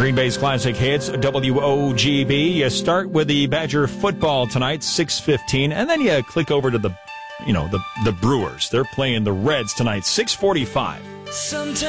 Green Bay's classic hits, WOGB. You start with the Badger football tonight, 6:15, and then you click over to the Brewers. They're playing the Reds tonight, 6:45.